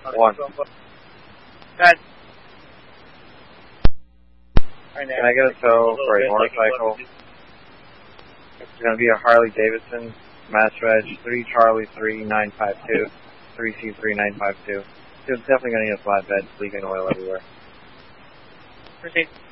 1. Good. Can I get a tow for a motorcycle? It's going to be a Harley Davidson, Mass Reg 3 Charlie 3952, 3C3952. It's definitely going to need a flatbed, leaking oil everywhere. Proceed.